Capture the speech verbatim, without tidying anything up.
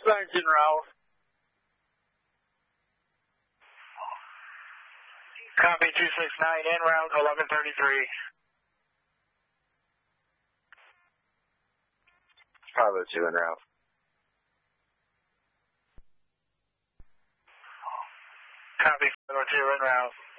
Bulldogs en route. Copy two six nine, en route, eleven thirty-three. Bravo two en route. Copy, Bravo two en route.